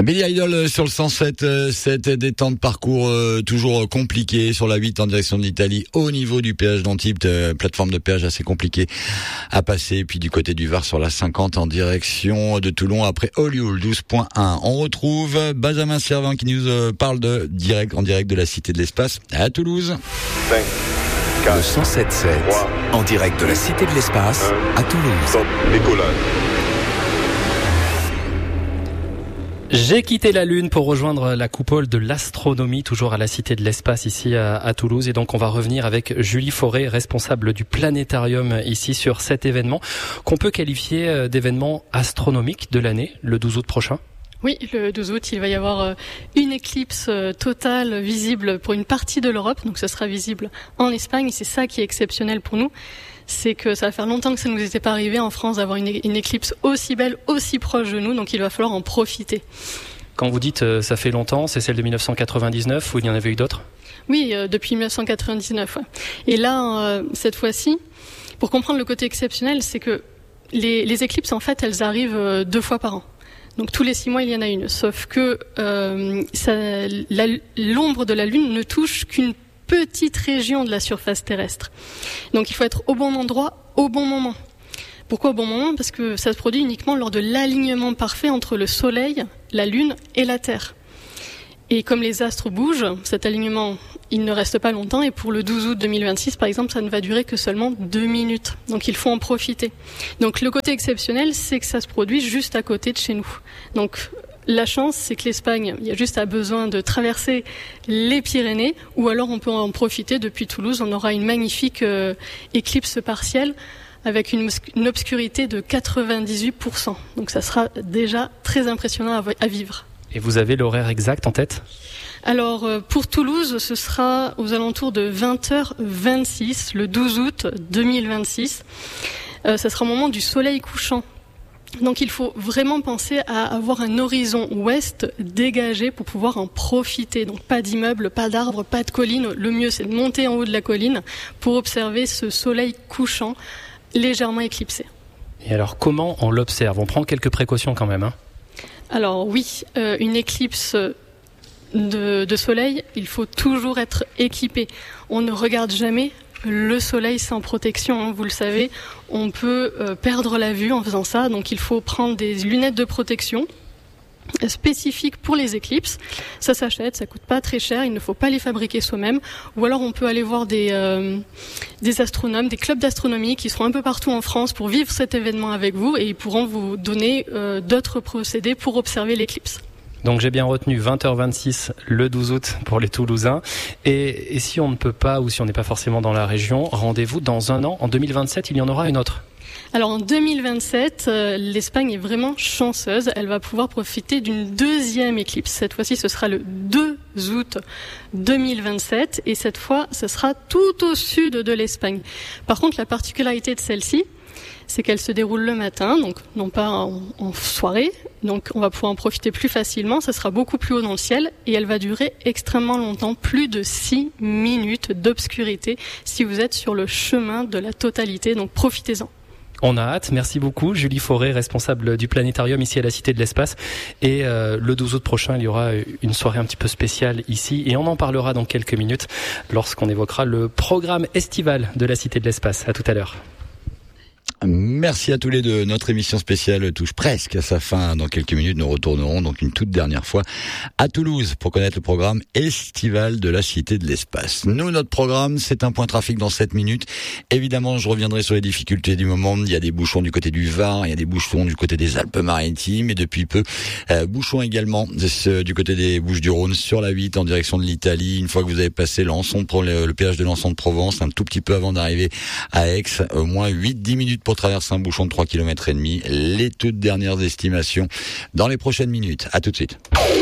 Billy Idol sur le 107, cette détente parcours toujours compliqué sur la 8 en direction de l'Italie au niveau du péage d'Antibes, plateforme de péage assez compliquée à passer, puis du côté du Var sur la 50 en direction de Toulon après Olioul 12.1. On retrouve Benjamin Servin qui nous parle en direct de la Cité de l'Espace à Toulouse. 5, 4, le 107.7 en direct de la Cité de l'Espace à Toulouse. Top, décollage. J'ai quitté la Lune pour rejoindre la coupole de l'astronomie, toujours à la Cité de l'Espace ici à Toulouse. Et donc on va revenir avec Julie Fauré, responsable du planétarium ici sur cet événement qu'on peut qualifier d'événement astronomique de l'année, le 12 août prochain. Oui, le 12 août, il va y avoir une éclipse totale visible pour une partie de l'Europe. Donc ce sera visible en Espagne et c'est ça qui est exceptionnel pour nous. C'est que ça va faire longtemps que ça ne nous était pas arrivé en France d'avoir une éclipse aussi belle, aussi proche de nous, donc il va falloir en profiter. Quand vous dites ça fait longtemps, c'est celle de 1999 ou il y en avait eu d'autres ? Oui, depuis 1999. Ouais. Et là, cette fois-ci, pour comprendre le côté exceptionnel, c'est que les éclipses, en fait, elles arrivent 2 fois par an. Donc tous les 6 mois, il y en a une. Sauf que l'ombre de la Lune ne touche qu'une petite région de la surface terrestre. Donc il faut être au bon endroit, au bon moment. Pourquoi au bon moment ? Parce que ça se produit uniquement lors de l'alignement parfait entre le Soleil, la Lune et la Terre. Et comme les astres bougent, cet alignement, il ne reste pas longtemps. Et pour le 12 août 2026, par exemple, ça ne va durer que seulement 2 minutes. Donc il faut en profiter. Donc le côté exceptionnel, c'est que ça se produit juste à côté de chez nous. Donc la chance, c'est que l'Espagne, il y a juste besoin de traverser les Pyrénées, ou alors on peut en profiter depuis Toulouse. On aura une magnifique éclipse partielle avec une obscurité de 98%. Donc ça sera déjà très impressionnant à vivre. Et vous avez l'horaire exact en tête ? Alors pour Toulouse, ce sera aux alentours de 20h26, le 12 août 2026. Ça sera au moment du soleil couchant. Donc il faut vraiment penser à avoir un horizon ouest dégagé pour pouvoir en profiter. Donc pas d'immeubles, pas d'arbres, pas de collines. Le mieux c'est de monter en haut de la colline pour observer ce soleil couchant légèrement éclipsé. Et alors comment on l'observe ? On prend quelques précautions quand même, hein ? Alors oui, une éclipse de soleil, il faut toujours être équipé. On ne regarde jamais le soleil sans protection, hein, vous le savez. On peut perdre la vue en faisant ça, donc il faut prendre des lunettes de protection spécifiques pour les éclipses. Ça s'achète, ça coûte pas très cher, il ne faut pas les fabriquer soi-même. Ou alors on peut aller voir des astronomes, des clubs d'astronomie qui seront un peu partout en France pour vivre cet événement avec vous et ils pourront vous donner d'autres procédés pour observer l'éclipse. Donc j'ai bien retenu 20h26 le 12 août pour les Toulousains. Et si on ne peut pas ou si on n'est pas forcément dans la région, rendez-vous dans un an. En 2027, il y en aura une autre. Alors en 2027, l'Espagne est vraiment chanceuse. Elle va pouvoir profiter d'une deuxième éclipse. Cette fois-ci, ce sera le 2 août 2027. Et cette fois, ce sera tout au sud de l'Espagne. Par contre, la particularité de celle-ci, c'est qu'elle se déroule le matin, donc non pas en soirée, donc on va pouvoir en profiter plus facilement, ça sera beaucoup plus haut dans le ciel, et elle va durer extrêmement longtemps, plus de 6 minutes d'obscurité, si vous êtes sur le chemin de la totalité, donc profitez-en. On a hâte, merci beaucoup Julie Fauré, responsable du planétarium ici à la Cité de l'Espace. Et le 12 août prochain, il y aura une soirée un petit peu spéciale ici, et on en parlera dans quelques minutes lorsqu'on évoquera le programme estival de la Cité de l'Espace. À tout à l'heure. Merci à tous les deux. Notre émission spéciale touche presque à sa fin. Dans quelques minutes, nous retournerons donc une toute dernière fois à Toulouse pour connaître le programme estival de la Cité de l'Espace. Nous, notre programme, c'est un point trafic dans 7 minutes. Évidemment, je reviendrai sur les difficultés du moment. Il y a des bouchons du côté du Var, il y a des bouchons du côté des Alpes-Maritimes et depuis peu, bouchons également du côté des Bouches-du-Rhône sur la 8 en direction de l'Italie. Une fois que vous avez passé le péage de Lançon de Provence, un tout petit peu avant d'arriver à Aix, au moins 8-10 minutes pour traverser un bouchon de 3,5 km. Les toutes dernières estimations dans les prochaines minutes. À tout de suite.